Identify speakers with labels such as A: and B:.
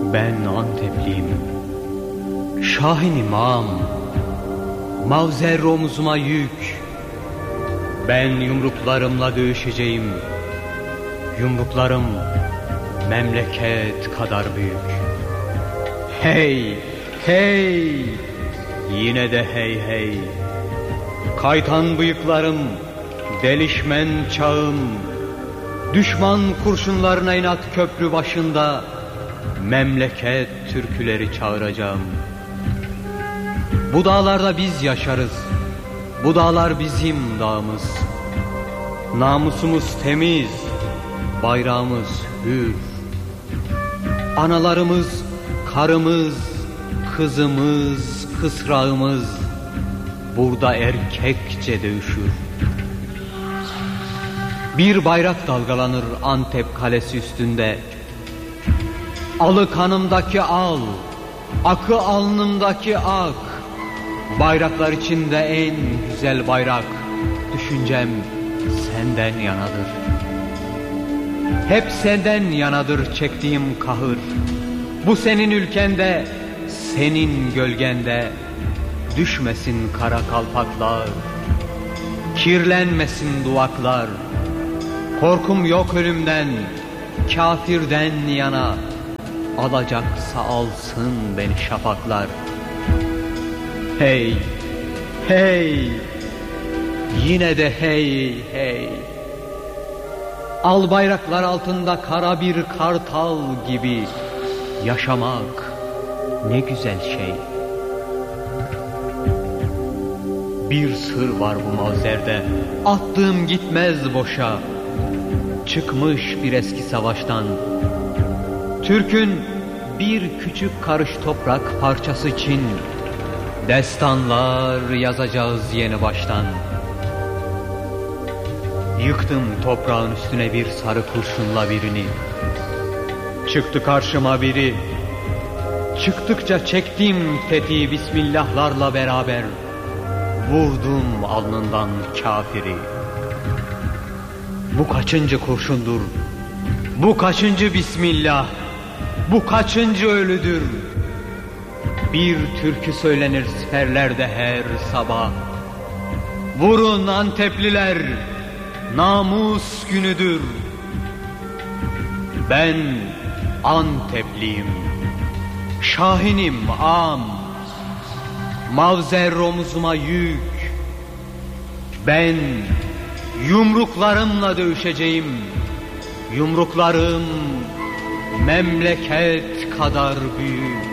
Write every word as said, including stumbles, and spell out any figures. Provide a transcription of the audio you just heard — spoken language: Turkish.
A: Ben Antepliyim, Şahin ağam, mavzer omuzuma yük. Ben yumruklarımla dövüşeceğim. Yumruklarım memleket kadar büyük. Hey, hey, yine de hey hey. Kaytan bıyıklarım, delişmen çağım, düşman kurşunlarına inat köprü başında memleket türküleri çağıracağım. Bu dağlarda biz yaşarız, bu dağlar bizim dağımız. Namusumuz temiz, bayrağımız hür. Analarımız, karımız, kızımız, kısrağımız burada erkekçe dövüşür. Bir bayrak dalgalanır Antep kalesi üstünde. Alı kanımdaki al, akı alnımdaki ak. Bayraklar içinde en güzel bayrak, düşüncem senden yanadır. Hep senden yanadır çektiğim kahır. Bu senin ülkende, senin gölgende düşmesin kara kalpaklar, kirlenmesin duvaklar. Korkum yok ölümden, kafirden yana, alacaksa alsın beni şafaklar. Hey, hey, yine de hey, hey. Al bayraklar altında kara bir kartal gibi yaşamak ne güzel şey. Bir sır var bu mavzerde, attığım gitmez boşa. Çıkmış bir eski savaştan, Türk'ün bir küçük karış toprak parçası için destanlar yazacağız yeni baştan. Yıktım toprağın üstüne bir sarı kurşunla birini. Çıktı karşıma biri. Çıktıkça çektim tetiği bismillahlarla beraber. Vurdum alnından kafiri. Bu kaçıncı kurşundur? Bu kaçıncı bismillah? Bu kaçıncı ölüdür? Bir türkü söylenir siperlerde her sabah. Vurun Antepliler, namus günüdür. Ben Antepliyim, Şahinim ağam, mavzer omuzuma yük. Ben yumruklarımla dövüşeceğim. Yumruklarım memleket kadar büyük.